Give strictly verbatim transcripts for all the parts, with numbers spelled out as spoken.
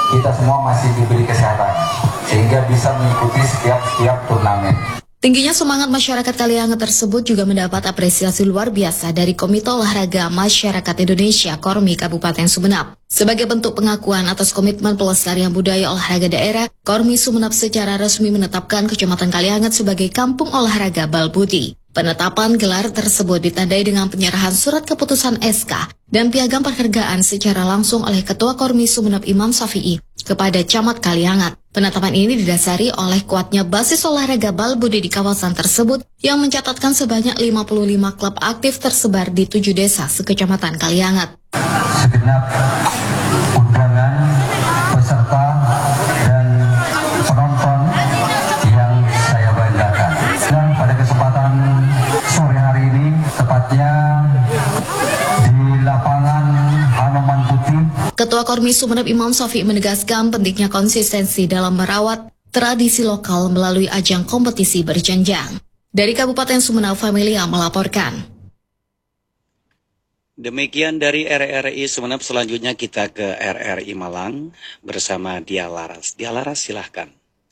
kita semua masih diberi kesehatan sehingga bisa mengikuti setiap-setiap turnamen. Tingginya semangat masyarakat Kalianget tersebut juga mendapat apresiasi luar biasa dari Komite Olahraga Masyarakat Indonesia Kormi Kabupaten Sumeneb. Sebagai bentuk pengakuan atas komitmen pelestarian budaya olahraga daerah, Kormi Sumeneb secara resmi menetapkan Kecamatan Kalianget sebagai Kampung Olahraga Balbudi. Penetapan gelar tersebut ditandai dengan penyerahan surat keputusan S K dan piagam penghargaan secara langsung oleh Ketua Kormi Sumeneb Imam Syafi'i kepada Camat Kalianget. Penetapan ini didasari oleh kuatnya basis olahraga Balbudi di kawasan tersebut yang mencatatkan sebanyak lima puluh lima klub aktif tersebar di tujuh desa sekecamatan Kalianget. Segenap undangan, peserta, dan penonton yang saya banggakan. Dan pada kesempatan sore hari ini, tepatnya di lapangan Hanoman Putih, Ketua Kormi Sumeneb Imam Syafi'i menegaskan pentingnya konsistensi dalam merawat tradisi lokal melalui ajang kompetisi berjenjang. Dari Kabupaten Sumeneb, Familia melaporkan. Demikian dari R R I Sumeneb, selanjutnya kita ke R R I Malang bersama Dia Laras. Dia Laras, silahkan.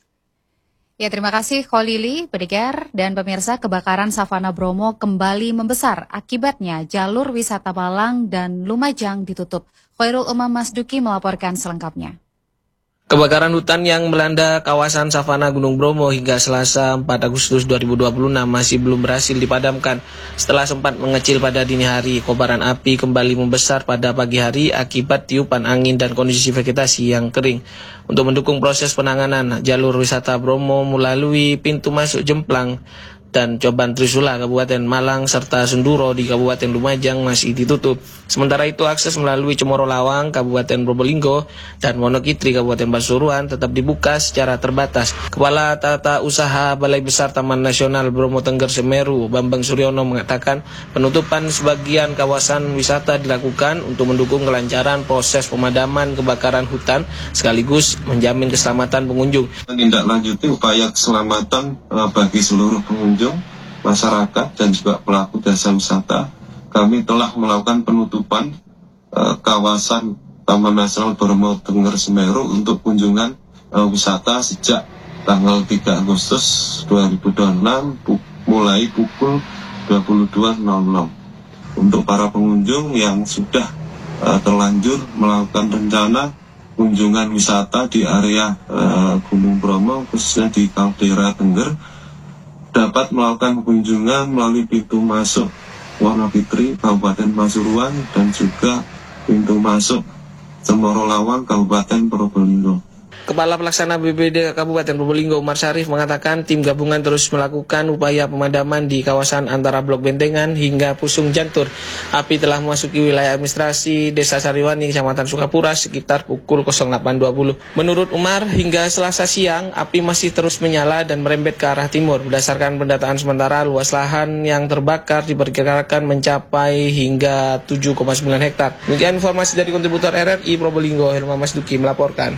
Ya, terima kasih Kholili, pendengar dan pemirsa. Kebakaran Savana Bromo kembali membesar. Akibatnya jalur wisata Malang dan Lumajang ditutup. Khairul Umam Masduki melaporkan selengkapnya. Kebakaran hutan yang melanda kawasan Savana Gunung Bromo hingga Selasa empat Agustus dua ribu dua puluh enam masih belum berhasil dipadamkan. Setelah sempat mengecil pada dini hari, kobaran api kembali membesar pada pagi hari akibat tiupan angin dan kondisi vegetasi yang kering. Untuk mendukung proses penanganan, jalur wisata Bromo melalui pintu masuk Jemplang dan Coban Trisula Kabupaten Malang serta Senduro di Kabupaten Lumajang masih ditutup. Sementara itu akses melalui Cemoro Lawang Kabupaten Probolinggo dan Wonokitri Kabupaten Pasuruan tetap dibuka secara terbatas. Kepala Tata Usaha Balai Besar Taman Nasional Bromo Tengger Semeru Bambang Suryono mengatakan penutupan sebagian kawasan wisata dilakukan untuk mendukung kelancaran proses pemadaman kebakaran hutan sekaligus menjamin keselamatan pengunjung. Menindaklanjuti upaya keselamatan uh, bagi seluruh pengunjung, masyarakat dan juga pelaku jasa wisata, kami telah melakukan penutupan uh, kawasan Taman Nasional Bromo Tengger Semeru untuk kunjungan uh, wisata sejak tanggal tiga Agustus dua ribu dua puluh enam pu- mulai pukul dua puluh dua nol nol. Untuk para pengunjung yang sudah uh, terlanjur melakukan rencana kunjungan wisata di area uh, Gunung Bromo khususnya di Kaldera Tengger dapat melakukan kunjungan melalui pintu masuk Wonokitri Kabupaten Pasuruan dan juga pintu masuk Cemoro Lawang Kabupaten Probolinggo. Kepala Pelaksana B P D Kabupaten Probolinggo Umar Syarif mengatakan tim gabungan terus melakukan upaya pemadaman di kawasan antara Blok Bentengan hingga Pusung Jantur. Api telah memasuki wilayah administrasi Desa Sariwani, Kecamatan Sukapura sekitar pukul nol delapan dua puluh. Menurut Umar, hingga Selasa siang api masih terus menyala dan merembet ke arah timur. Berdasarkan pendataan sementara, luas lahan yang terbakar diperkirakan mencapai hingga tujuh koma sembilan hektar. Demikian informasi dari kontributor R R I Probolinggo, Hilma Masduki melaporkan.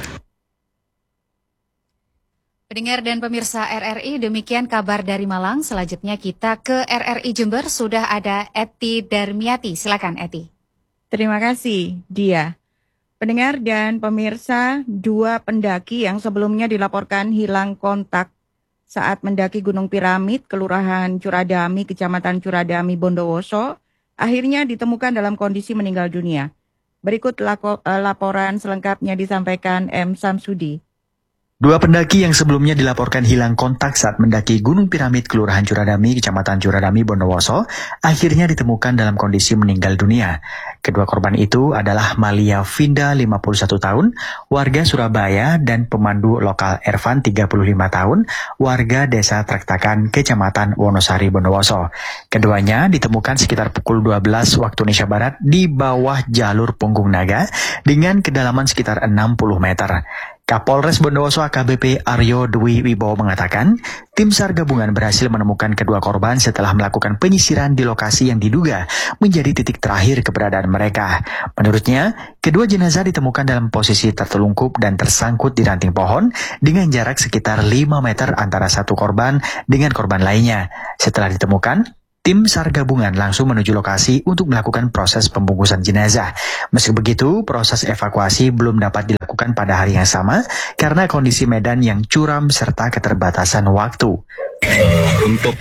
Pendengar dan pemirsa R R I, demikian kabar dari Malang. Selanjutnya kita ke R R I Jember, sudah ada Eti Darmiati. Silakan Eti. Terima kasih, Dia. Pendengar dan pemirsa, dua pendaki yang sebelumnya dilaporkan hilang kontak saat mendaki Gunung Piramid, Kelurahan Curadami, Kecamatan Curadami, Bondowoso, akhirnya ditemukan dalam kondisi meninggal dunia. Berikut lako, laporan selengkapnya disampaikan M. Samsudi. Dua pendaki yang sebelumnya dilaporkan hilang kontak saat mendaki Gunung Piramid Kelurahan Curadami, Kecamatan Curadami, Bondowoso, akhirnya ditemukan dalam kondisi meninggal dunia. Kedua korban itu adalah Malia Vinda, lima puluh satu tahun, warga Surabaya, dan pemandu lokal Ervan, tiga puluh lima tahun, warga Desa Traktakan, Kecamatan Wonosari, Bondowoso. Keduanya ditemukan sekitar pukul dua belas waktu Indonesia Barat di bawah jalur Punggung Naga dengan kedalaman sekitar enam puluh meter. Kapolres Bondowoso A K B P Aryo Dwi Wibowo mengatakan, tim SAR gabungan berhasil menemukan kedua korban setelah melakukan penyisiran di lokasi yang diduga menjadi titik terakhir keberadaan mereka. Menurutnya, kedua jenazah ditemukan dalam posisi tertelungkup dan tersangkut di ranting pohon dengan jarak sekitar lima meter antara satu korban dengan korban lainnya. Setelah ditemukan, tim SAR gabungan langsung menuju lokasi untuk melakukan proses pembungkusan jenazah. Meski begitu, proses evakuasi belum dapat dilakukan dilakukan pada hari yang sama karena kondisi medan yang curam serta keterbatasan waktu. Uh, untuk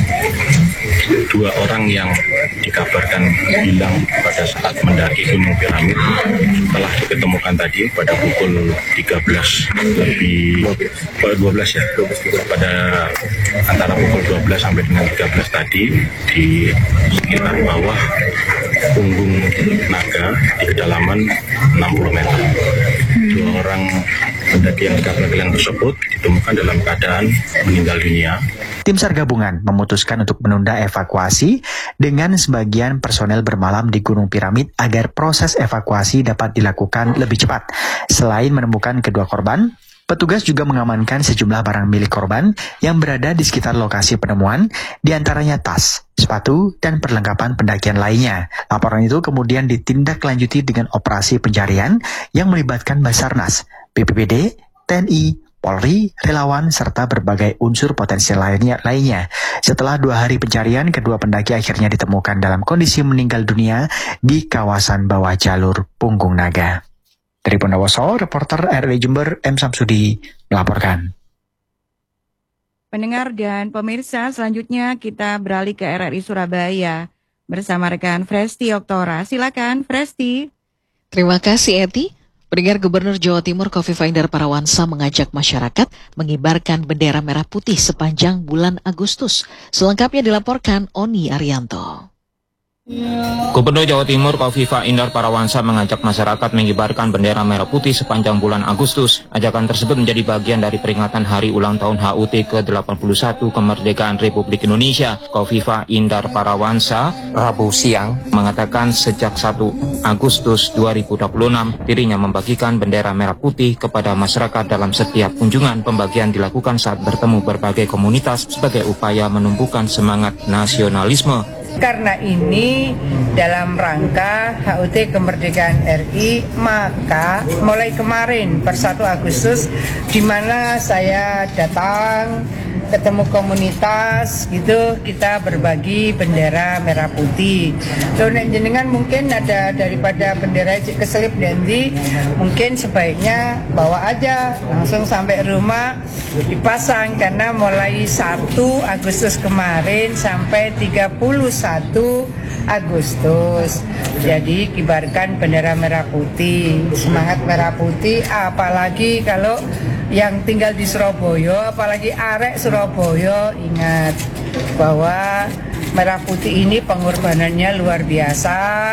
dua orang yang dikabarkan hilang pada saat mendaki Gunung Piramid telah diketemukan tadi pada pukul tiga belas lebih dua belas ya pada antara pukul dua belas sampai dengan tiga belas tadi di sekitar bawah punggung naga di kedalaman enam puluh meter. Dua orang pendaki yang dikabarkan hilang tersebut ditemukan dalam keadaan meninggal dunia. Tim SAR gabungan memutuskan untuk menunda evakuasi dengan sebagian personel bermalam di Gunung Piramid agar proses evakuasi dapat dilakukan lebih cepat. Selain menemukan kedua korban, petugas juga mengamankan sejumlah barang milik korban yang berada di sekitar lokasi penemuan, diantaranya tas, sepatu, dan perlengkapan pendakian lainnya. Laporan itu kemudian ditindaklanjuti dengan operasi pencarian yang melibatkan Basarnas, B P B D, T N I, Polri, relawan, serta berbagai unsur potensial lainnya. lainnya. Setelah dua hari pencarian, kedua pendaki akhirnya ditemukan dalam kondisi meninggal dunia di kawasan bawah jalur Punggung Naga. Dari Bondowoso, reporter R R I Jember, M. Samsudi, melaporkan. Pendengar dan pemirsa, selanjutnya kita beralih ke R R I Surabaya bersama rekan Fresti Oktora. Silakan, Fresti. Terima kasih, Eti. Pendengar, Gubernur Jawa Timur Kofifa Indar Parawansa mengajak masyarakat mengibarkan bendera merah putih sepanjang bulan Agustus. Selengkapnya dilaporkan Oni Arianto. Gubernur Jawa Timur Kofifa Indar Parawansa mengajak masyarakat mengibarkan bendera merah putih sepanjang bulan Agustus. Ajakan tersebut menjadi bagian dari peringatan hari ulang tahun H U T ke delapan puluh satu kemerdekaan Republik Indonesia. Kofifa Indar Parawansa Rabu siang mengatakan sejak satu Agustus dua ribu dua puluh enam dirinya membagikan bendera merah putih kepada masyarakat dalam setiap kunjungan. Pembagian dilakukan saat bertemu berbagai komunitas sebagai upaya menumbuhkan semangat nasionalisme. Karena ini dalam rangka H U T kemerdekaan R I, maka mulai kemarin per satu Agustus di mana saya datang ketemu komunitas gitu, kita berbagi bendera merah putih. So, jenengan mungkin ada daripada bendera keselip nanti, mungkin sebaiknya bawa aja langsung sampai rumah dipasang, karena mulai satu Agustus kemarin sampai tiga puluh satu Agustus. Jadi kibarkan bendera merah putih, semangat merah putih, apalagi kalau yang tinggal di Surabaya, apalagi arek Surabaya, ingat bahwa merah putih ini pengorbanannya luar biasa.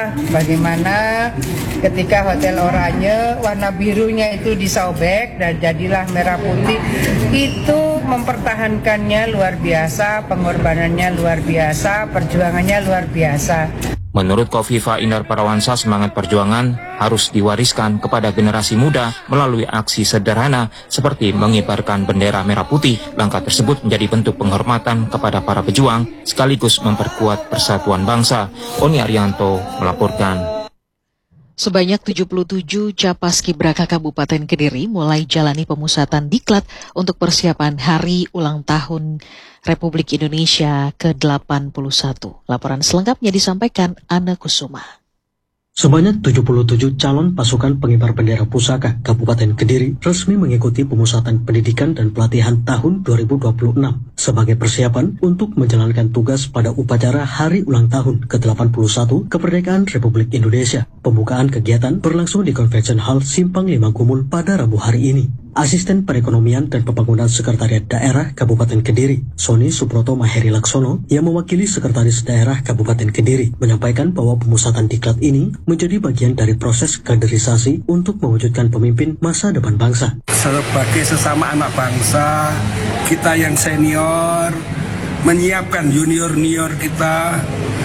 Bagaimana ketika Hotel Oranye warna birunya itu disobek dan jadilah merah putih, itu mempertahankannya luar biasa, pengorbanannya luar biasa, perjuangannya luar biasa. Menurut Kofifa Indar Parawansa, semangat perjuangan harus diwariskan kepada generasi muda melalui aksi sederhana seperti mengibarkan bendera merah putih. Langkah tersebut menjadi bentuk penghormatan kepada para pejuang sekaligus memperkuat persatuan bangsa. Oni Arianto melaporkan. Sebanyak tujuh puluh tujuh Capaskibraka Kabupaten Kediri mulai jalani pemusatan diklat untuk persiapan Hari Ulang Tahun Republik Indonesia ke delapan puluh satu. Laporan selengkapnya disampaikan Ana Kusuma. Sebanyak tujuh puluh tujuh calon pasukan pengibar bendera pusaka Kabupaten Kediri resmi mengikuti pemusatan pendidikan dan pelatihan tahun dua ribu dua puluh enam sebagai persiapan untuk menjalankan tugas pada upacara Hari Ulang Tahun ke delapan puluh satu Kemerdekaan Republik Indonesia. Pembukaan kegiatan berlangsung di Convention Hall Simpang Lima Gumul pada Rabu hari ini. Asisten Perekonomian dan Pembangunan Sekretariat Daerah Kabupaten Kediri, Sony Suproto Maheri Laksono, yang mewakili Sekretaris Daerah Kabupaten Kediri, menyampaikan bahwa pemusatan diklat ini menjadi bagian dari proses kaderisasi untuk mewujudkan pemimpin masa depan bangsa. Sebagai sesama anak bangsa, kita yang senior menyiapkan junior-junior kita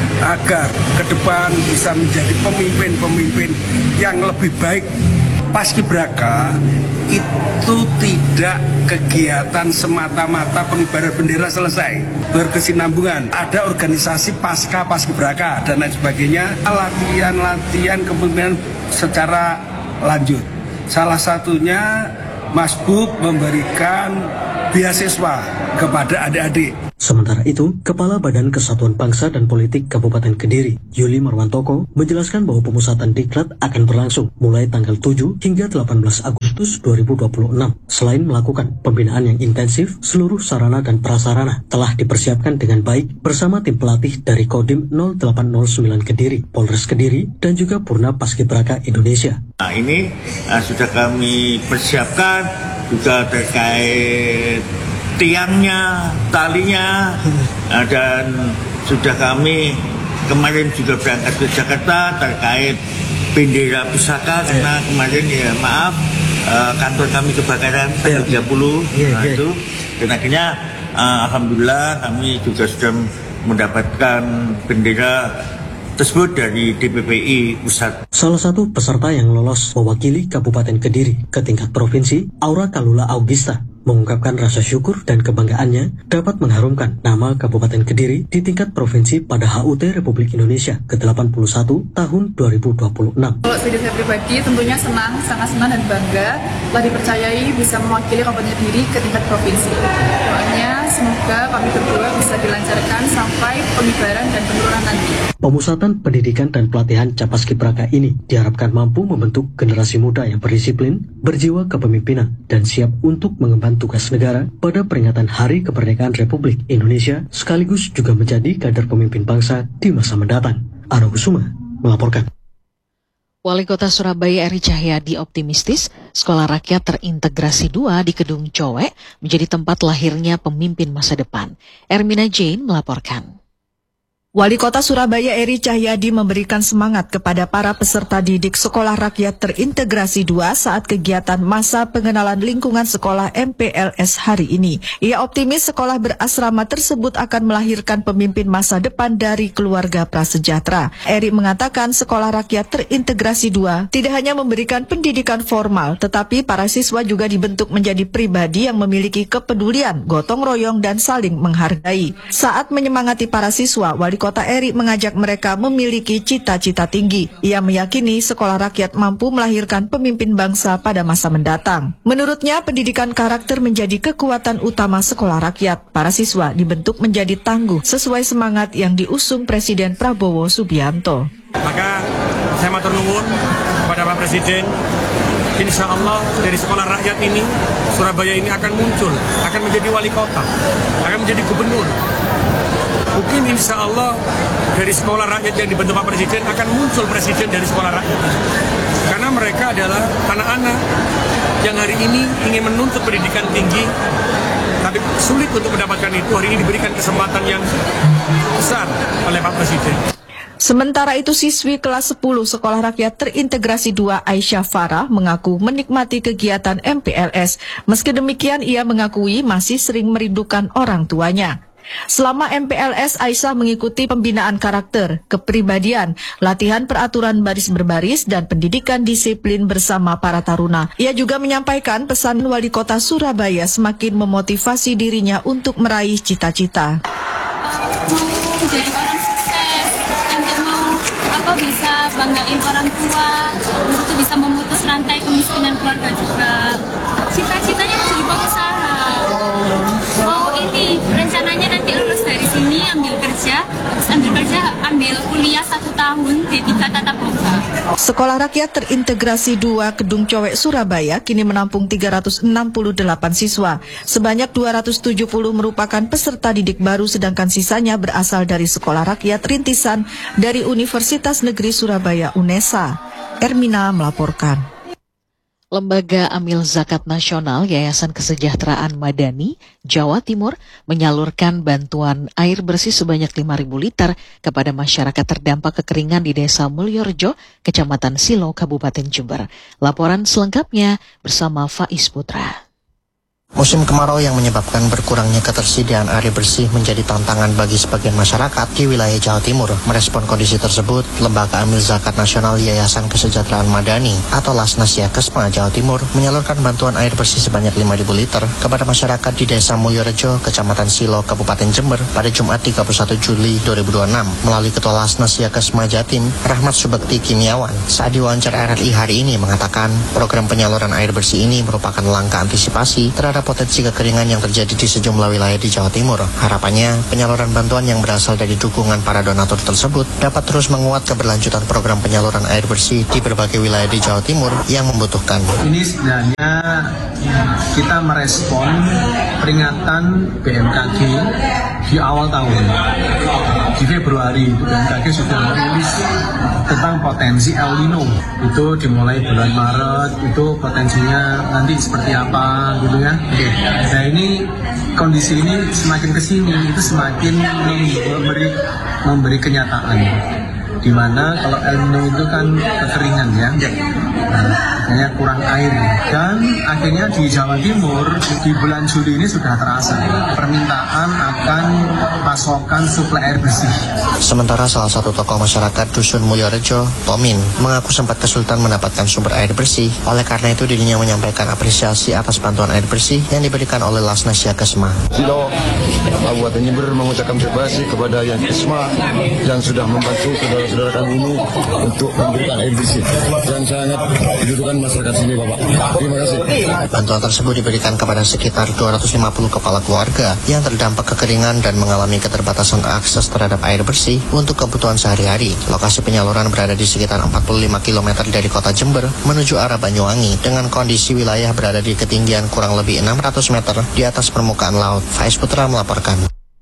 agar ke depan bisa menjadi pemimpin-pemimpin yang lebih baik. Paskibraka itu tidak kegiatan semata-mata pengibaran bendera selesai, berkesinambungan. Ada organisasi pasca paskibraka dan lain sebagainya, latihan-latihan kepemimpinan secara lanjut. Salah satunya Mas Bub memberikan beasiswa kepada adik-adik. Sementara itu, Kepala Badan Kesatuan Bangsa dan Politik Kabupaten Kediri, Yuli Marwantoko, menjelaskan bahwa pemusatan diklat akan berlangsung mulai tanggal tujuh hingga delapan belas Agustus Agustus dua ribu dua puluh enam. Selain melakukan pembinaan yang intensif, seluruh sarana dan prasarana telah dipersiapkan dengan baik bersama tim pelatih dari Kodim nol delapan nol sembilan Kediri, Polres Kediri, dan juga Purna Paskibraka Indonesia. Nah, ini uh, sudah kami persiapkan juga terkait tiangnya, talinya, uh, dan sudah kami kemarin juga berangkat ke Jakarta terkait bendera pusaka karena kemarin ya maaf uh, kantor kami kebakaran tanggal tiga puluh nah, itu dan akhirnya uh, alhamdulillah kami juga sudah mendapatkan bendera tersebut dari D P P I Pusat. Salah satu peserta yang lolos mewakili Kabupaten Kediri ke tingkat provinsi, Aura Kalula Augusta, mengungkapkan rasa syukur dan kebanggaannya dapat mengharumkan nama Kabupaten Kediri di tingkat provinsi pada H U T Republik Indonesia ke delapan puluh satu tahun dua ribu dua puluh enam. Kalau dari saya pribadi tentunya senang, sangat senang dan bangga telah dipercayai bisa mewakili Kabupaten Kediri ke tingkat provinsi. Doanya semoga kami berdua bisa dilancarkan sampai pengibaran dan penurunan nanti. Pemusatan pendidikan dan pelatihan Capaskibraka ini diharapkan mampu membentuk generasi muda yang berdisiplin, berjiwa kepemimpinan, dan siap untuk mengemban tugas negara pada peringatan Hari Kemerdekaan Republik Indonesia, sekaligus juga menjadi kader pemimpin bangsa di masa mendatang. Ano Kusuma melaporkan. Wali Kota Surabaya Eri Cahyadi optimistis Sekolah Rakyat Terintegrasi dua di Kedung Cowek menjadi tempat lahirnya pemimpin masa depan. Ermina Jane melaporkan. Wali Kota Surabaya Eri Cahyadi memberikan semangat kepada para peserta didik Sekolah Rakyat Terintegrasi dua saat kegiatan masa pengenalan lingkungan sekolah M P L S hari ini. Ia optimis sekolah berasrama tersebut akan melahirkan pemimpin masa depan dari keluarga prasejahtera. Eri mengatakan Sekolah Rakyat Terintegrasi dua tidak hanya memberikan pendidikan formal, tetapi para siswa juga dibentuk menjadi pribadi yang memiliki kepedulian, gotong royong, dan saling menghargai. Saat menyemangati para siswa, Wali Kota Eri mengajak mereka memiliki cita-cita tinggi. Ia meyakini sekolah rakyat mampu melahirkan pemimpin bangsa pada masa mendatang. Menurutnya, pendidikan karakter menjadi kekuatan utama sekolah rakyat. Para siswa dibentuk menjadi tangguh sesuai semangat yang diusung Presiden Prabowo Subianto. Maka saya matur nuwun kepada Pak Presiden, insya Allah dari sekolah rakyat ini, Surabaya ini akan muncul, akan menjadi wali kota, akan menjadi gubernur. Mungkin insya Allah dari sekolah rakyat yang dibentuk Pak Presiden akan muncul presiden dari sekolah rakyat. Karena mereka adalah anak-anak yang hari ini ingin menuntut pendidikan tinggi, tapi sulit untuk mendapatkan itu. Hari ini diberikan kesempatan yang besar oleh Pak Presiden. Sementara itu, siswi kelas sepuluh Sekolah Rakyat Terintegrasi dua Aisyah Farah mengaku menikmati kegiatan M P L S. Meski demikian, ia mengakui masih sering merindukan orang tuanya. Selama M P L S, Aisyah mengikuti pembinaan karakter, kepribadian, latihan peraturan baris berbaris, dan pendidikan disiplin bersama para taruna. Ia juga menyampaikan pesan Wali Kota Surabaya semakin memotivasi dirinya untuk meraih cita-cita. Mau jadi orang sukses, untuk mau apa bisa banggain orang tua, untuk bisa memutus rantai kemiskinan keluarga juga. Cita-citanya mau jadi pengusaha. Mau ini rencananya nanti lulus dari sini ambil kerja, terus ambil kerja ambil kuliah satu tahun di tingkat tatap muka. Sekolah Rakyat Terintegrasi dua Kedung Cowek Surabaya kini menampung tiga ratus enam puluh delapan siswa. Sebanyak dua ratus tujuh puluh merupakan peserta didik baru, sedangkan sisanya berasal dari sekolah rakyat rintisan dari Universitas Negeri Surabaya UNESA. Ermina melaporkan. Lembaga Amil Zakat Nasional Yayasan Kesejahteraan Madani, Jawa Timur, menyalurkan bantuan air bersih sebanyak lima ribu liter kepada masyarakat terdampak kekeringan di Desa Mulyorejo, Kecamatan Silo, Kabupaten Jember. Laporan selengkapnya bersama Faiz Putra. Musim kemarau yang menyebabkan berkurangnya ketersediaan air bersih menjadi tantangan bagi sebagian masyarakat di wilayah Jawa Timur. Merespon kondisi tersebut, Lembaga Amil Zakat Nasional Yayasan Kesejahteraan Madani atau Lasnasya Kesma Jawa Timur menyalurkan bantuan air bersih sebanyak lima ribu liter kepada masyarakat di Desa Mulyorejo, Kecamatan Silo, Kabupaten Jember pada Jumat tiga puluh satu Juli dua ribu dua puluh enam. Melalui Ketua Lasnasya Kesma Jatim, Rahmat Subekti Kimiawan, saat diwawancara R R I hari ini mengatakan program penyaluran air bersih ini merupakan langkah antisipasi terhadap karena potensi kekeringan yang terjadi di sejumlah wilayah di Jawa Timur. Harapannya, penyaluran bantuan yang berasal dari dukungan para donatur tersebut dapat terus menguat keberlanjutan program penyaluran air bersih di berbagai wilayah di Jawa Timur yang membutuhkan. Ini sebenarnya kita merespon peringatan B M K G di awal tahun. Di Februari, B M K G sudah merilis tentang potensi El Nino. Itu dimulai bulan Maret, itu potensinya nanti seperti apa gitu ya. Nah ini kondisi ini semakin kesini itu semakin memberi memberi kenyataan, di mana kalau El Nino itu kan kekeringan ya, nah, akhirnya kurang air, dan akhirnya di Jawa Timur di bulan Juli ini sudah terasa permintaan akan pasokan suplai air bersih. Sementara salah satu tokoh masyarakat Dusun Mulyorejo, Tomin, mengaku sempat kesulitan mendapatkan sumber air bersih. Oleh karena itu dirinya menyampaikan apresiasi atas bantuan air bersih yang diberikan oleh Lasna Siakesma. Silo, Kabupaten Jember mengucapkan terima kasih kepada yang Kesma yang sudah membantu saudara-saudara kami ini untuk memberikan air bersih yang sangat dibutuhkan masyarakat sini, Bapak. Terima kasih. Bantuan tersebut diberikan kepada sekitar dua ratus lima puluh kepala keluarga yang terdampak kekeringan dan mengalami keterbatasan akses terhadap air bersih untuk kebutuhan sehari-hari. Lokasi penyaluran berada di sekitar empat puluh lima kilometer dari kota Jember menuju arah Banyuwangi dengan kondisi wilayah berada di ketinggian kurang lebih enam ratus meter di atas permukaan laut. Faiz Putra melaporkan.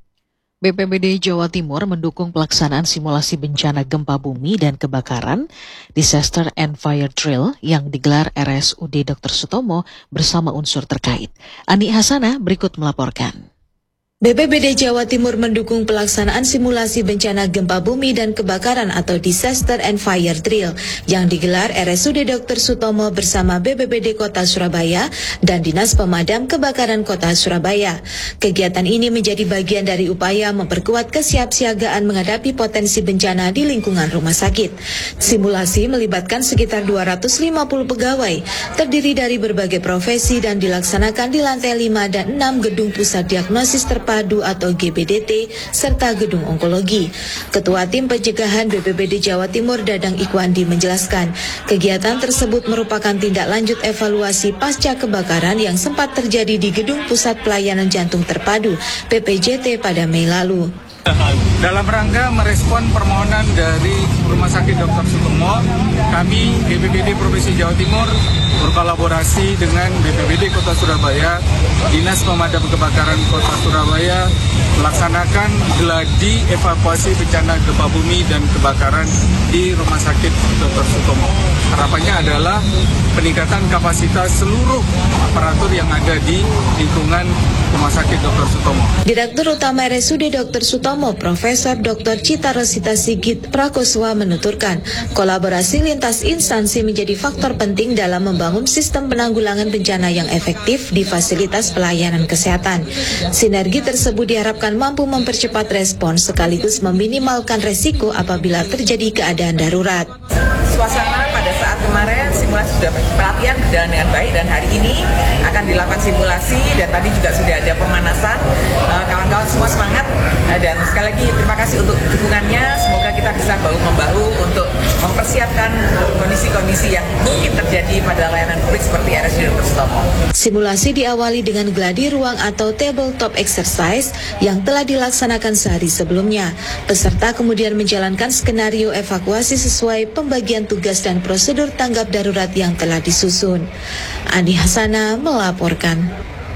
B P B D Jawa Timur mendukung pelaksanaan simulasi bencana gempa bumi dan kebakaran Disaster and Fire Drill yang digelar R S U D Doktor Sutomo bersama unsur terkait. Ani Hasana berikut melaporkan. B P B D Jawa Timur mendukung pelaksanaan simulasi bencana gempa bumi dan kebakaran atau Disaster and Fire Drill yang digelar R S U D Doktor Sutomo bersama B P B D Kota Surabaya dan Dinas Pemadam Kebakaran Kota Surabaya. Kegiatan ini menjadi bagian dari upaya memperkuat kesiapsiagaan menghadapi potensi bencana di lingkungan rumah sakit. Simulasi melibatkan sekitar dua ratus lima puluh pegawai, terdiri dari berbagai profesi dan dilaksanakan di lantai lima dan enam gedung pusat diagnosis terpadu Padu atau G B D T serta gedung onkologi. Ketua Tim Pencegahan B P B D Jawa Timur Dadang Ikwandi menjelaskan, kegiatan tersebut merupakan tindak lanjut evaluasi pasca kebakaran yang sempat terjadi di Gedung Pusat Pelayanan Jantung Terpadu P P J T pada Mei lalu. Dalam rangka merespon permohonan dari Rumah Sakit Doktor Sutomo, kami B P B D Provinsi Jawa Timur berkolaborasi dengan B P B D Kota Surabaya, Dinas Pemadam Kebakaran Kota Surabaya melaksanakan geladi evakuasi bencana gempa bumi dan kebakaran di Rumah Sakit Doktor Sutomo. Harapannya adalah peningkatan kapasitas seluruh aparatur yang ada di lingkungan Rumah Sakit Doktor Sutomo. Direktur Utama R S U D Doktor Sutomo, Profesor Doktor Cita Rosita Sigit Prakoswa menuturkan, kolaborasi lintas instansi menjadi faktor penting dalam membangun sistem penanggulangan bencana yang efektif di fasilitas pelayanan kesehatan. Sinergi tersebut diharapkan mampu mempercepat respons sekaligus meminimalkan resiko apabila terjadi keadaan darurat. Suasana pada saat kemarin simulasi sudah pelatihan berjalan dengan baik dan hari ini akan dilakukan simulasi dan tadi juga sudah ada pemanasan. Kawan-kawan semua semangat dan sekali lagi terima kasih untuk dukungannya. Semoga kita bisa bahu-membahu untuk mempersiapkan kondisi-kondisi yang mungkin terjadi pada layanan publik seperti R S U D Doktor Sutomo. Simulasi diawali dengan gladi ruang atau tabletop exercise yang telah dilaksanakan sehari sebelumnya. Peserta kemudian menjalankan skenario evakuasi sesuai pembagian tugas dan prosedur tanggap darurat yang telah disusun. Ani Hasana melaporkan.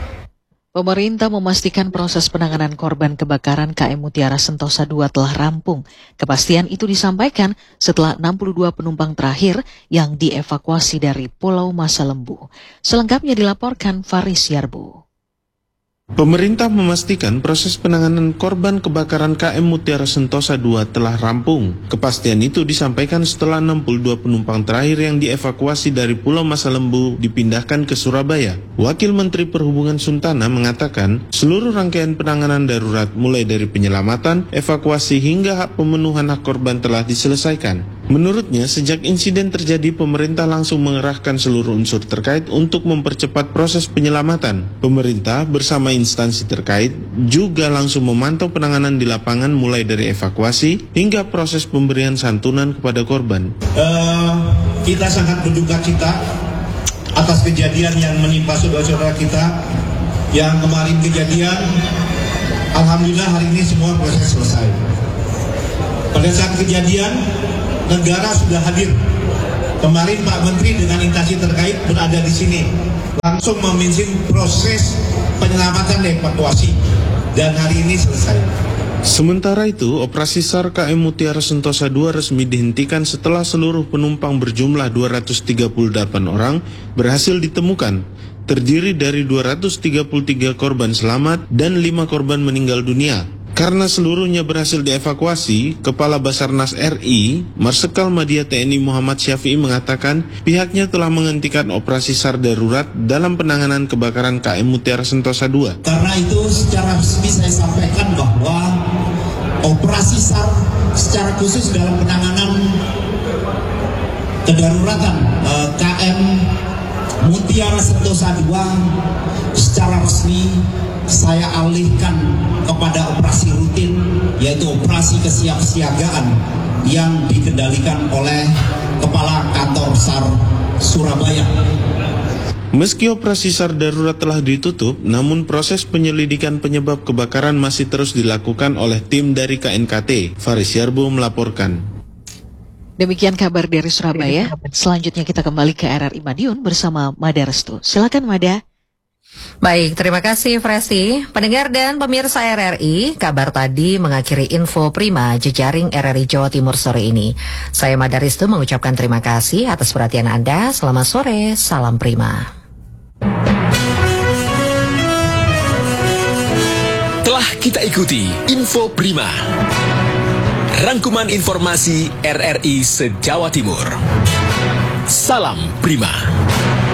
Pemerintah memastikan proses penanganan korban kebakaran K M Mutiara Sentosa dua telah rampung. Kepastian itu disampaikan setelah enam puluh dua penumpang terakhir yang dievakuasi dari Pulau Masalembu. Selengkapnya dilaporkan Faris Yarbu. Pemerintah memastikan proses penanganan korban kebakaran K M Mutiara Sentosa dua telah rampung. Kepastian itu disampaikan setelah enam puluh dua penumpang terakhir yang dievakuasi dari Pulau Masalembu dipindahkan ke Surabaya. Wakil Menteri Perhubungan Suntana mengatakan seluruh rangkaian penanganan darurat mulai dari penyelamatan, evakuasi hingga hak pemenuhan hak korban telah diselesaikan. Menurutnya, sejak insiden terjadi, pemerintah langsung mengerahkan seluruh unsur terkait untuk mempercepat proses penyelamatan. Pemerintah bersama instansi terkait juga langsung memantau penanganan di lapangan mulai dari evakuasi hingga proses pemberian santunan kepada korban. Uh, kita sangat berduka cita atas kejadian yang menimpa saudara-saudara kita yang kemarin kejadian, alhamdulillah hari ini semua proses selesai. Pada saat kejadian, negara sudah hadir. Kemarin Pak Menteri dengan instansi terkait berada di sini, langsung memimpin proses penyelamatan dan evakuasi, dan hari ini selesai. Sementara itu, operasi SAR K M Mutiara Sentosa dua resmi dihentikan setelah seluruh penumpang berjumlah dua ratus tiga puluh delapan orang berhasil ditemukan, terdiri dari dua ratus tiga puluh tiga korban selamat dan lima korban meninggal dunia. Karena seluruhnya berhasil dievakuasi, Kepala Basarnas R I, Marsikal Madya T N I Muhammad Syafi'i mengatakan pihaknya telah menghentikan operasi SAR darurat dalam penanganan kebakaran K M Mutiara Sentosa dua. Karena itu secara resmi saya sampaikan bahwa operasi SAR secara khusus dalam penanganan kedaruratan eh, K M Mutiara Sentosa dua secara resmi saya alihkan kepada operasi rutin, yaitu operasi kesiapsiagaan yang dikendalikan oleh Kepala Kantor SAR Surabaya. Meski operasi SAR darurat telah ditutup, namun proses penyelidikan penyebab kebakaran masih terus dilakukan oleh tim dari K N K T. Faris Yarbo melaporkan. Demikian kabar dari Surabaya. Selanjutnya kita kembali ke R R I Madiun bersama Mada Restu. Silakan Mada. Baik, terima kasih Fresi. Pendengar dan pemirsa R R I, kabar tadi mengakhiri info Prima jejaring R R I Jawa Timur sore ini. Saya Mada Restu mengucapkan terima kasih atas perhatian Anda. Selamat sore, salam Prima. Telah kita ikuti info Prima, rangkuman informasi R R I se-Jawa Timur. Salam Prima.